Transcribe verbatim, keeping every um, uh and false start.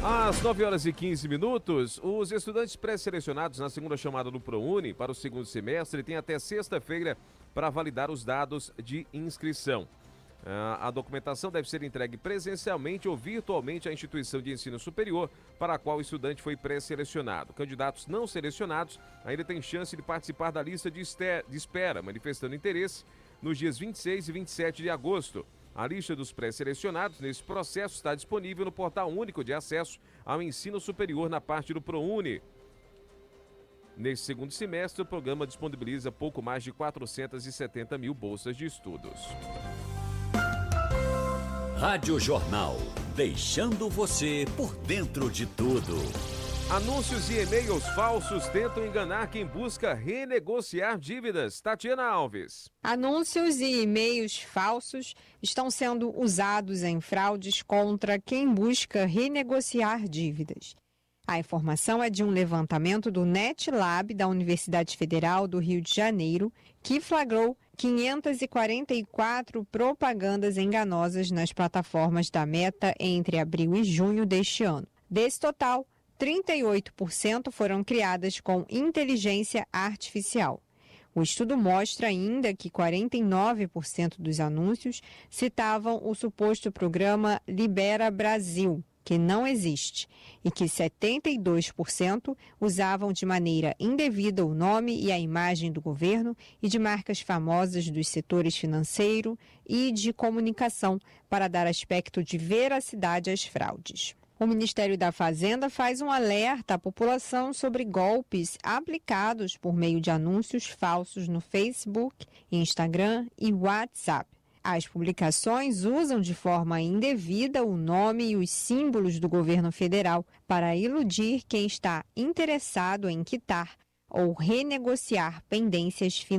Às nove horas e quinze minutos, os estudantes pré-selecionados na segunda chamada do ProUni para o segundo semestre têm até sexta-feira para validar os dados de inscrição. A documentação deve ser entregue presencialmente ou virtualmente à instituição de ensino superior para a qual o estudante foi pré-selecionado. Candidatos não selecionados ainda têm chance de participar da lista de espera, manifestando interesse nos dias vinte e seis e vinte e sete de agosto. A lista dos pré-selecionados nesse processo está disponível no Portal Único de Acesso ao Ensino Superior na parte do ProUni. Nesse segundo semestre, o programa disponibiliza pouco mais de quatrocentas e setenta mil bolsas de estudos. Rádio Jornal, deixando você por dentro de tudo. Anúncios e e-mails falsos tentam enganar quem busca renegociar dívidas. Tatiana Alves. Anúncios e e-mails falsos estão sendo usados em fraudes contra quem busca renegociar dívidas. A informação é de um levantamento do NetLab da Universidade Federal do Rio de Janeiro, que flagrou quinhentas e quarenta e quatro propagandas enganosas nas plataformas da Meta entre abril e junho deste ano. Desse total, trinta e oito por cento foram criadas com inteligência artificial. O estudo mostra ainda que quarenta e nove por cento dos anúncios citavam o suposto programa Libera Brasil, que não existe, e que setenta e dois por cento usavam de maneira indevida o nome e a imagem do governo e de marcas famosas dos setores financeiro e de comunicação para dar aspecto de veracidade às fraudes. O Ministério da Fazenda faz um alerta à população sobre golpes aplicados por meio de anúncios falsos no Facebook, Instagram e WhatsApp. As publicações usam de forma indevida o nome e os símbolos do governo federal para iludir quem está interessado em quitar ou renegociar pendências financeiras.